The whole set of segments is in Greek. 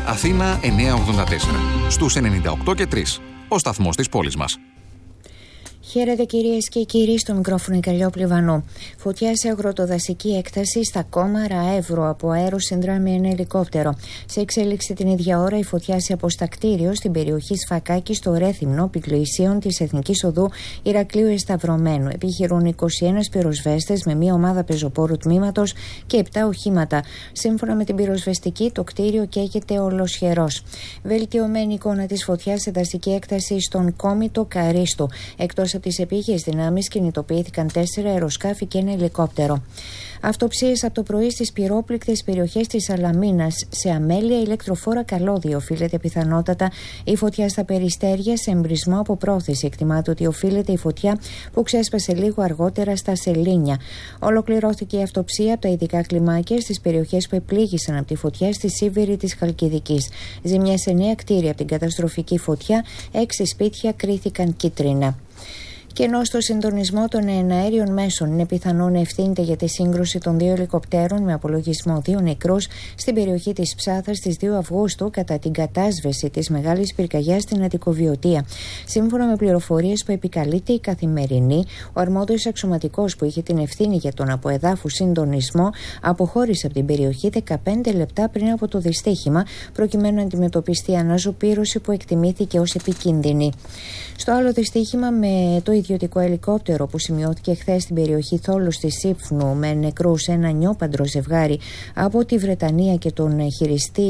Αθήνα 984. Στους 98 και 3. Ο σταθμός της πόλης μας. Χαίρετε κυρίες και κύριοι, στο μικρόφωνο η Καλλιόπη Βανού. Φωτιά σε αγροτοδασική έκταση στα Κόμαρα Εύρω από αεροσυνδράμει ένα ελικόπτερο. Σε εξέλιξη την ίδια ώρα η φωτιά σε αποστακτήριο στην περιοχή Σφακάκη στο Ρέθυμνο πυκλοϊσίων της Εθνικής Οδού Ηρακλείου Εσταυρωμένου. Επιχειρούν 21 πυροσβέστες με μία ομάδα πεζοπόρου τμήματος και 7 οχήματα. Σύμφωνα με την πυροσβεστική, το κτίριο καίγεται ολοσχερός. Βελτιωμένη εικόνα της φωτιάς σε δασική έκταση στον Κόμιτο Καρίστου. Εκτός από τις επίγειες δυνάμεις κινητοποιήθηκαν 4 αεροσκάφη και ένα ελικόπτερο. Αυτοψίες από το πρωί στις πυρόπληκτες περιοχές της Σαλαμίνας. Σε αμέλεια ηλεκτροφόρα καλώδιο οφείλεται πιθανότατα η φωτιά στα Περιστέρια σε εμπρισμό από πρόθεση. Εκτιμάται ότι οφείλεται η φωτιά που ξέσπασε λίγο αργότερα στα Σελήνια. Ολοκληρώθηκε η αυτοψία από τα ειδικά κλιμάκια στις περιοχές που επλήγησαν από τη φωτιά στη Σίβηρη της Χαλκιδικής. Ζημιές σε 9 κτίρια από την καταστροφική φωτιά, 6 σπίτια κρίθηκαν κίτρινα. Και ενώ στο συντονισμό των εναέριων μέσων είναι πιθανό να ευθύνεται για τη σύγκρουση των 2 ελικοπτέρων με απολογισμό 2 νεκρούς στην περιοχή της Ψάθας στις 2 Αυγούστου κατά την κατάσβεση της μεγάλης πυρκαγιάς στην Αττικοβιωτία. Σύμφωνα με πληροφορίες που επικαλείται η Καθημερινή, ο αρμόδιος αξιωματικός που είχε την ευθύνη για τον αποεδάφου συντονισμό αποχώρησε από την περιοχή 15 λεπτά πριν από το δυστύχημα, προκειμένου να αντιμετωπιστεί αναζωπήρωση που εκτιμήθηκε ως επικίνδυνη. Στο άλλο δυστύχημα με το ιδιωτικό ελικόπτερο που σημειώθηκε χθες στην περιοχή Θόλους της Σύφνου με νεκρούς ένα νιόπαντρο ζευγάρι από τη Βρετανία και τον χειριστή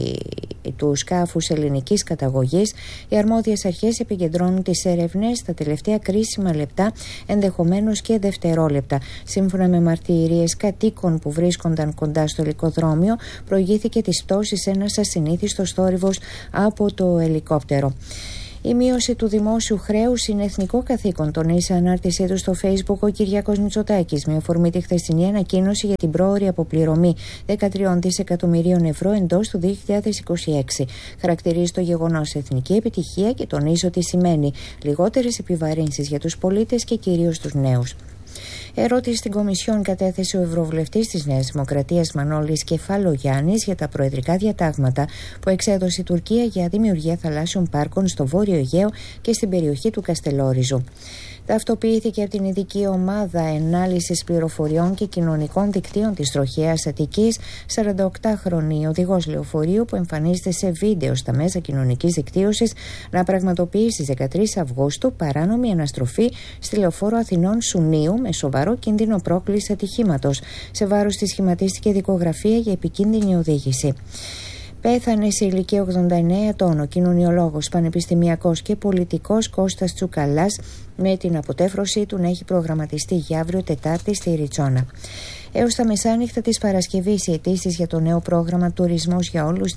του σκάφους ελληνικής καταγωγής, οι αρμόδιες αρχές επικεντρώνουν τις έρευνες στα τελευταία κρίσιμα λεπτά, ενδεχομένως και δευτερόλεπτα. Σύμφωνα με μαρτυρίες κατοίκων που βρίσκονταν κοντά στο ελικοδρόμιο, προηγήθηκε της πτώσης ένας ασυνήθιστος θόρυβος από το ελικόπτερο. Η μείωση του δημόσιου χρέους είναι εθνικό καθήκον, τονίζει ανάρτησή του στο Facebook ο Κυριάκος Μητσοτάκης, με αφορμή τη χθεσινή ανακοίνωση για την πρόωρη αποπληρωμή 13 δισεκατομμυρίων ευρώ εντός του 2026. Χαρακτηρίζει το γεγονός εθνική επιτυχία και τονίζει ότι σημαίνει λιγότερες επιβαρύνσεις για τους πολίτες και κυρίως τους νέους. Ερώτηση στην Κομισιόν κατέθεσε ο Ευρωβουλευτής της Νέας Δημοκρατίας Μανώλης Κεφάλογιάννης για τα προεδρικά διατάγματα που εξέδωσε η Τουρκία για δημιουργία θαλάσσιων πάρκων στο Βόρειο Αιγαίο και στην περιοχή του Καστελόριζου. Ταυτοποιήθηκε από την ειδική ομάδα ανάλυσης πληροφοριών και κοινωνικών δικτύων της τροχέας Αττικής 48χρονη οδηγός λεωφορείου που εμφανίζεται σε βίντεο στα μέσα κοινωνικής δικτύωσης να πραγματοποιεί στις 13 Αυγούστου παράνομη αναστροφή στη λεωφόρο Αθηνών Σουνίου με σοβαρό κίνδυνο πρόκλησης ατυχήματος. Σε βάρος της σχηματίστηκε δικογραφία για επικίνδυνη οδήγηση. Πέθανε σε ηλικία 89 ετών ο κοινωνιολόγος, πανεπιστημιακός και πολιτικός Κώστας Τσουκαλάς, με την αποτέφρωσή του να έχει προγραμματιστεί για αύριο Τετάρτη στη Ριτσόνα. Έως τα μεσάνυχτα της Παρασκευής οι αιτήσεις για το νέο πρόγραμμα Τουρισμός για Όλους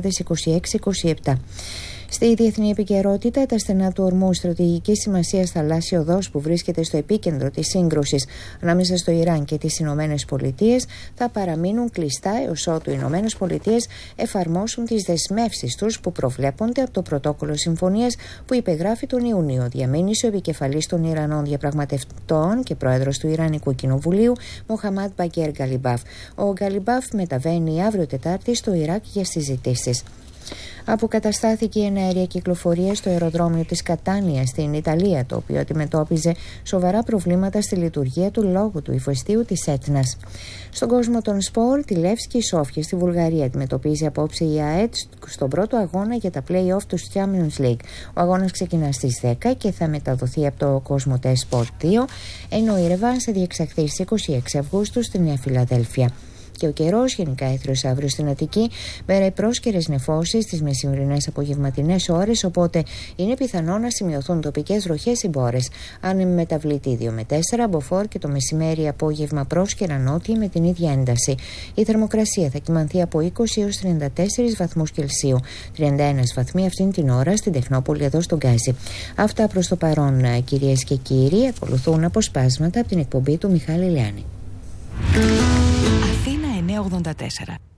2026-27. Στη διεθνή επικαιρότητα, τα στενά του ορμού στρατηγικής σημασίας θαλάσσια οδός που βρίσκεται στο επίκεντρο της σύγκρουσης ανάμεσα στο Ιράν και τις Ηνωμένες Πολιτείες θα παραμείνουν κλειστά έως ότου οι Ηνωμένες Πολιτείες εφαρμόσουν τις δεσμεύσεις τους που προβλέπονται από το πρωτόκολλο συμφωνίας που υπεγράφει τον Ιούνιο, διαμήνυσε ο επικεφαλής των Ιρανών διαπραγματευτών και πρόεδρος του Ιρανικού Κοινοβουλίου, Μοχαμάντ Μπαγκέρ Γκαλιμπάφ. Ο Γκαλιμπάφ μεταβαίνει αύριο Τετάρτη στο Ιράκ για συζητήσεις. Αποκαταστάθηκε η εναέρια κυκλοφορία στο αεροδρόμιο της Κατάνια στην Ιταλία, το οποίο αντιμετώπιζε σοβαρά προβλήματα στη λειτουργία του λόγω του ηφαιστείου της Έτνας. Στον κόσμο των σπορ, τη Λεύσκη Σόφια στη Βουλγαρία αντιμετωπίζει απόψε η ΑΕΤ στον πρώτο αγώνα για τα play-off του Champions League. Ο αγώνας ξεκινά στις 10 και θα μεταδοθεί από το Cosmote Sport 2, ενώ η Ρεβάν θα διεξαχθεί στις 26 Αυγούστου στη Νέα Φιλαδέλφια. Και ο καιρός γενικά έθριος αύριο στην Αττική, με πρόσκαιρες νεφώσεις στις μεσημβρινές απογευματινές ώρες, οπότε είναι πιθανό να σημειωθούν τοπικές βροχές ή μπόρες. Αν μεταβλητή 2 με 4, μποφόρ και το μεσημέρι απόγευμα πρόσκαιρα νότια με την ίδια ένταση. Η θερμοκρασία θα κυμανθεί από 20 έως 34 βαθμούς Κελσίου. 31 βαθμοί αυτήν την ώρα στην Τεχνόπολη εδώ στον Γκάζι. Αυτά προς το παρόν, κυρίες και κύριοι. Ακολουθούν αποσπάσματα από την εκπομπή του Μιχάλη Λιάννη. Αθήνα 984.